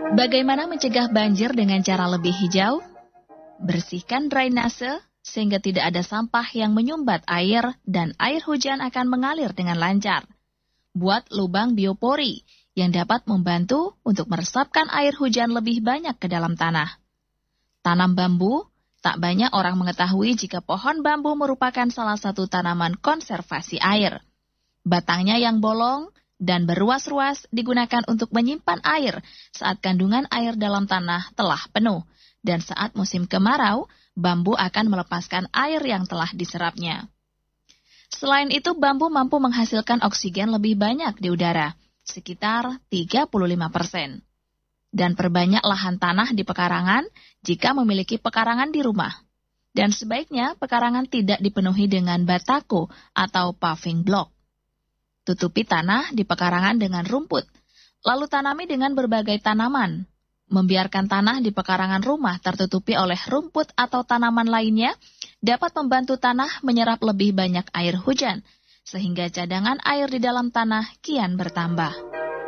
Bagaimana mencegah banjir dengan cara lebih hijau? Bersihkan drainase sehingga tidak ada sampah yang menyumbat air dan air hujan akan mengalir dengan lancar. Buat lubang biopori yang dapat membantu untuk meresapkan air hujan lebih banyak ke dalam tanah. Tanam bambu, tak banyak orang mengetahui jika pohon bambu merupakan salah satu tanaman konservasi air. Batangnya yang bolong dan beruas-ruas digunakan untuk menyimpan air saat kandungan air dalam tanah telah penuh. Dan saat musim kemarau, bambu akan melepaskan air yang telah diserapnya. Selain itu, bambu mampu menghasilkan oksigen lebih banyak di udara, sekitar 35%. Dan perbanyak lahan tanah di pekarangan jika memiliki pekarangan di rumah. Dan sebaiknya pekarangan tidak dipenuhi dengan batako atau paving block. Tutupi tanah di pekarangan dengan rumput, lalu tanami dengan berbagai tanaman. Membiarkan tanah di pekarangan rumah tertutupi oleh rumput atau tanaman lainnya dapat membantu tanah menyerap lebih banyak air hujan, sehingga cadangan air di dalam tanah kian bertambah.